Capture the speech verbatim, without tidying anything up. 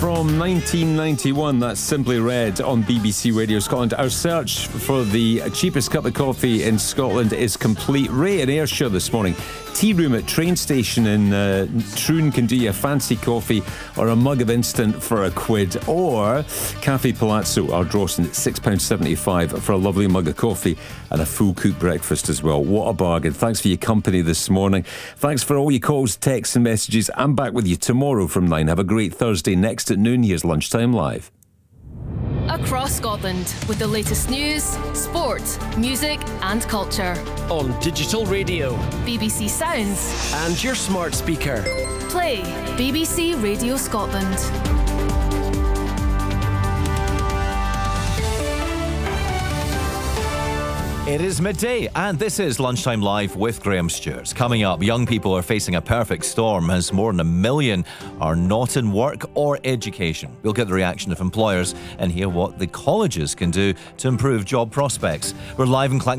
from nineteen ninety-one. That's Simply Red on B B C Radio Scotland. Our search for the cheapest cup of coffee in Scotland is complete. Ray in Ayrshire this morning. Tea room at train station in uh, Troon can do you a fancy coffee or a mug of instant for a quid. Or Cafe Palazzo, Ardrossan, six pounds seventy-five for a lovely mug of coffee and a full cooked breakfast as well. What a bargain. Thanks for your company this morning. Thanks for all your calls, texts and messages. I'm back with you tomorrow from nine. Have a great Thursday. Next at noon, here's Lunchtime Live. Across Scotland with the latest news, sport, music and culture. On digital radio, B B C Sounds and your smart speaker. Play B B C Radio Scotland. It is midday, and this is Lunchtime Live with Graham Stewart. Coming up, young people are facing a perfect storm as more than a million are not in work or education. We'll get the reaction of employers and hear what the colleges can do to improve job prospects. We're live in Clack